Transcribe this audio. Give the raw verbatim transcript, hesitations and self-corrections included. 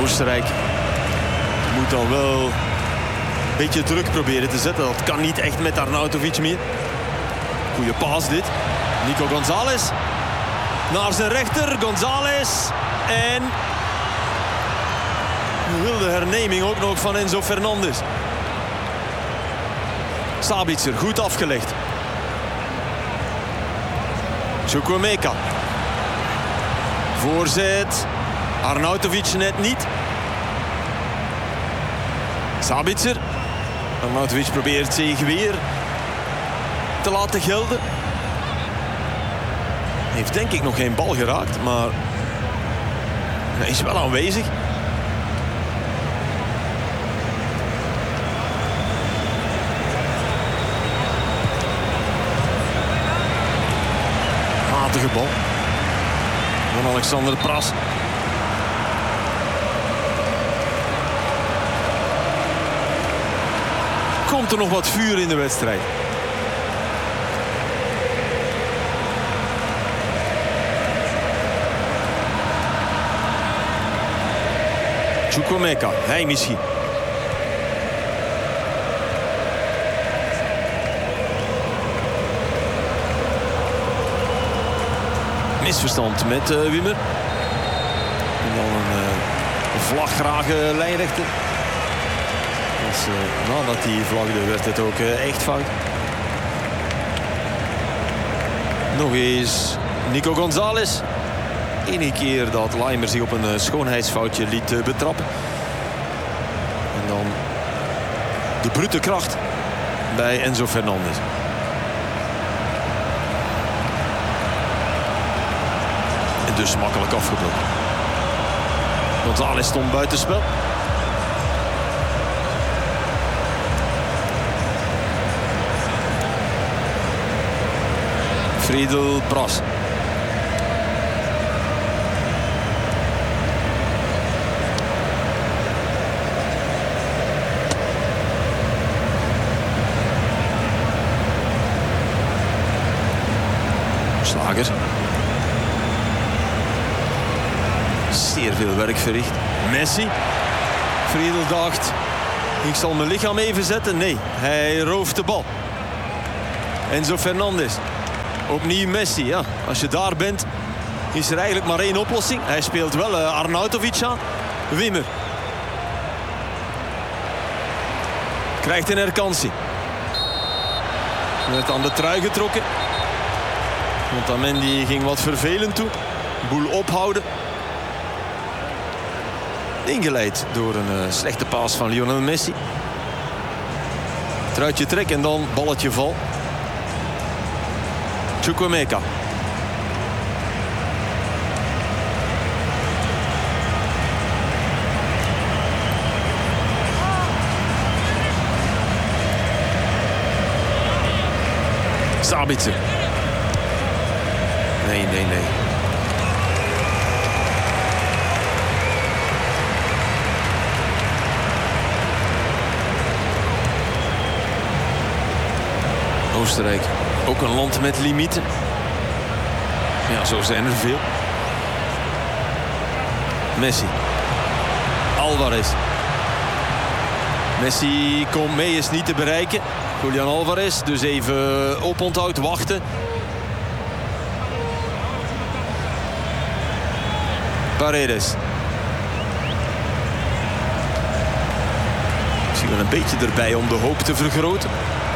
Oostenrijk moet dan wel een beetje druk proberen te zetten. Dat kan niet echt met Arnautovic meer. Goeie paas dit. Nico González naar zijn rechter. González en een wilde herneming ook nog van Enzo Fernandez. Sabitzer goed afgelegd. Chukwuemeka. Voorzet. Arnautovic net niet. Sabitzer. Arnautovic probeert zich weer te laten gelden. Heeft denk ik nog geen bal geraakt, maar hij is wel aanwezig. Matige bal van Alexander Pras. Komt er nog wat vuur in de wedstrijd? Chukwuemeka, hij misschien. Misverstand met uh, Wimmer. En dan een uh, vlaggrage lijnrechter. Dus, uh, nadat hij vlagde werd het ook uh, echt fout. Nog eens Nico González. Enige keer dat Laimer zich op een uh, schoonheidsfoutje liet uh, betrappen. En dan de brute kracht bij Enzo Fernandez. En dus makkelijk afgebroken. González stond buitenspel. Friedel Pras. Slager. Zeer veel werk verricht. Messi. Friedel dacht, ik zal mijn lichaam even zetten. Nee, hij rooft de bal. Enzo Fernandez. Opnieuw Messi. Ja, als je daar bent, is er eigenlijk maar één oplossing. Hij speelt wel uh, Arnautovic aan. Wimmer. Krijgt een herkansing. Werd aan de trui getrokken. Otamendi ging wat vervelend toe. Boel ophouden. Ingeleid door een uh, slechte paas van Lionel Messi. Truitje trek en dan balletje val. Chukwuemeka. Sabitzer. Nee, nee, nee. Oostenrijk, ook een land met limieten. Ja, zo zijn er veel. Messi. Alvarez. Messi komt mee, is niet te bereiken. Julian Alvarez, dus even oponthoud, wachten. Paredes. Misschien wel een beetje erbij om de hoop te vergroten.